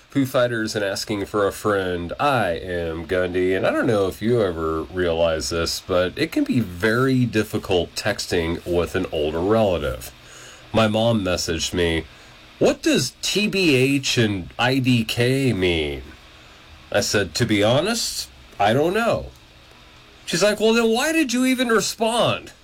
Foo Fighters and asking for a friend. I am Gundy, and I don't know if you ever realize this, but it can be very difficult texting with an older relative. My mom messaged me, "What does TBH and IDK mean?" I said, "To be honest, I don't know." She's like, "Well, then why did you even respond?"